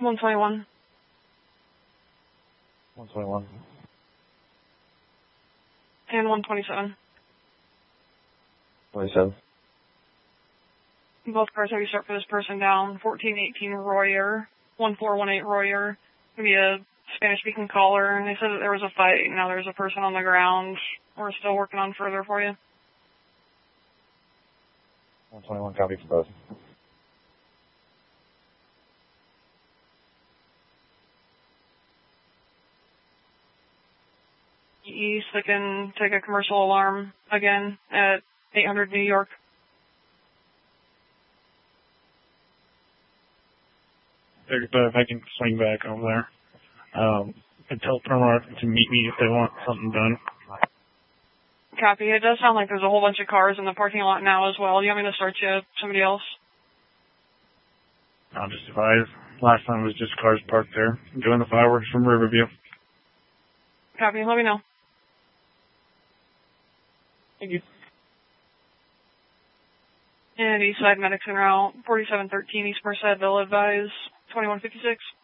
121. 121. And 127. 27. Both cars have you start for this person down. 1418 Royer. 1418 Royer. Maybe a Spanish-speaking caller. And they said that there was a fight. Now there's a person on the ground. We're still working on further for you. 121, copy for both. East, I can take a commercial alarm again at 800 New York. If I can swing back over there. And tell Permar to meet me if they want something done. Copy. It does sound like there's a whole bunch of cars in the parking lot now as well. Do you want me to start you somebody else? I'll just advise. Last time it was just cars parked there, enjoying the fireworks from Riverview. Copy. Let me know. Thank you. And Eastside Medics en route. 4713 East Merced, they'll advise 2156.